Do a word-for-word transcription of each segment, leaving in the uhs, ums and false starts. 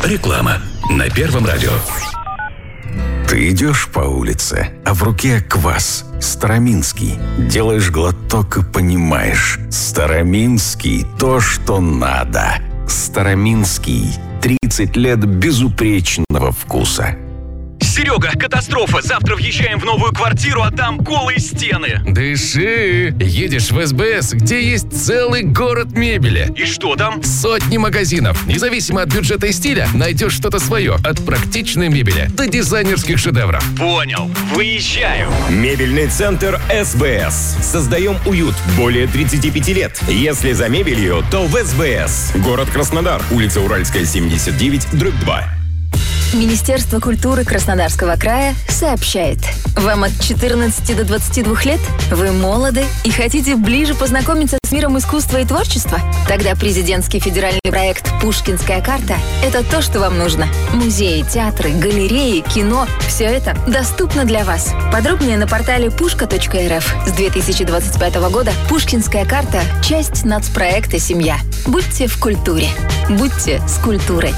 Реклама на Первом радио. Ты идешь по улице, а в руке квас. Староминский. Делаешь глоток и понимаешь. Староминский – то, что надо. Староминский. тридцать лет безупречного вкуса. Серега, катастрофа! Завтра въезжаем в новую квартиру, а там голые стены. Дыши! Едешь в эс бэ эс, где есть целый город мебели. И что там? Сотни магазинов. Независимо от бюджета и стиля, найдешь что-то свое. От практичной мебели до дизайнерских шедевров. Понял. Выезжаю. Мебельный центр эс бэ эс. Создаем уют более тридцати пяти лет. Если за мебелью, то в эс бэ эс. Город Краснодар. Улица Уральская, семьдесят девять, дробь два. Министерство культуры Краснодарского края сообщает. Вам от четырнадцати до двадцати двух лет? Вы молоды и хотите ближе познакомиться с миром искусства и творчества? Тогда президентский федеральный проект «Пушкинская карта» — это то, что вам нужно. Музеи, театры, галереи, кино — все это доступно для вас. Подробнее на портале пушка точка эр эф. С две тысячи двадцать пятого года «Пушкинская карта» — часть нацпроекта «Семья». Будьте в культуре. Будьте с культурой.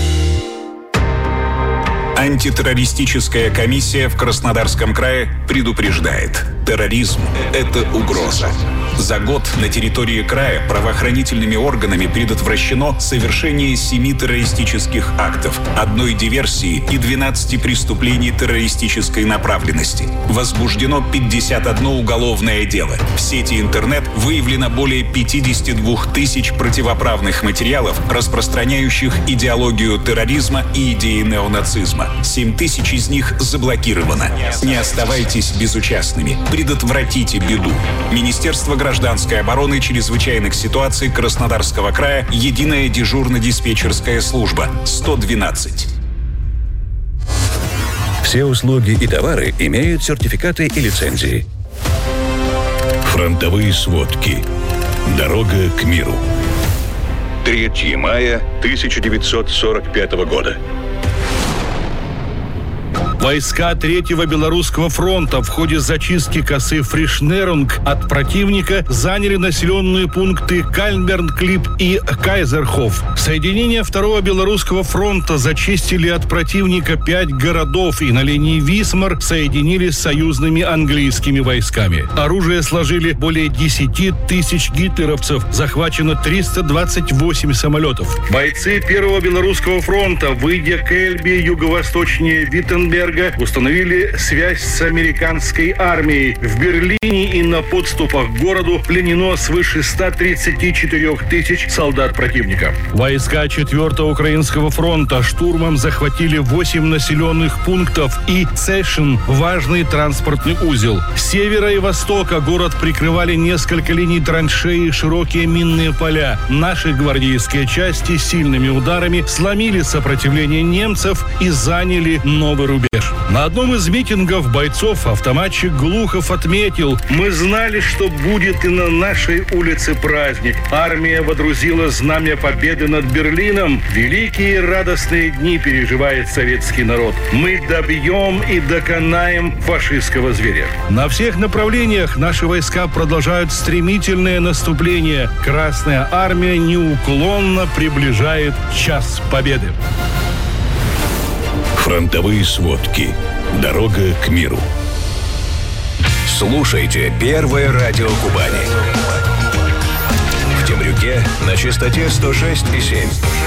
Антитеррористическая комиссия в Краснодарском крае предупреждает: терроризм – это угроза. За год на территории края правоохранительными органами предотвращено совершение семи террористических актов, одной диверсии и двенадцати преступлений террористической направленности. Возбуждено пятьдесят одно уголовное дело. В сети интернет выявлено более пятьдесят два тысяч противоправных материалов, распространяющих идеологию терроризма и идеи неонацизма. семь тысяч из них заблокировано. Не оставайтесь безучастными. Предотвратите беду. Министерство гражданской обороны и чрезвычайных ситуаций Краснодарского края. Единая дежурно-диспетчерская служба. сто двенадцать. Все услуги и товары имеют сертификаты и лицензии. Фронтовые сводки. Дорога к миру. третьего мая тысяча девятьсот сорок пятого года. Войска Третьего Белорусского фронта в ходе зачистки косы Фришнерунг от противника заняли населенные пункты Кальнбернклип и Кайзерхоф. Соединения Второго Белорусского фронта зачистили от противника пять городов и на линии Висмар соединились с союзными английскими войсками. Оружие сложили более десяти тысяч гитлеровцев, захвачено триста двадцать восемь самолетов. Бойцы Первого Белорусского фронта, выйдя к Эльбе юго-восточнее Виттенберга, установили связь с американской армией. В Берлине и на подступах к городу пленено свыше ста тридцати четырёх тысяч солдат противника. Войска Четвертого Украинского фронта штурмом захватили восемь населенных пунктов и Цешин, важный транспортный узел. С севера и востока город прикрывали несколько линий траншеи и широкие минные поля. Наши гвардейские части сильными ударами сломили сопротивление немцев и заняли новый рубеж. На одном из митингов бойцов автоматчик Глухов отметил: «Мы знали, что будет и на нашей улице праздник. Армия водрузила знамя победы над Берлином. Великие и радостные дни переживает советский народ. Мы добьем и доконаем фашистского зверя». На всех направлениях наши войска продолжают стремительное наступление. Красная армия неуклонно приближает час победы. Фронтовые сводки. Дорога к миру. Слушайте Первое радио Кубани. В Темрюке на частоте сто шесть и семь.